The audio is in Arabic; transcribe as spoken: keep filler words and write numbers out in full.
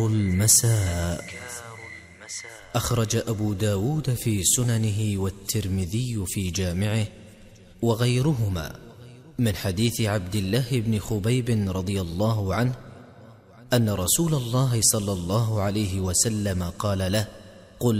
المساء. أخرج أبو داود في سننه والترمذي في جامعه وغيرهما من حديث عبد الله بن خبيب رضي الله عنه أن رسول الله صلى الله عليه وسلم قال له: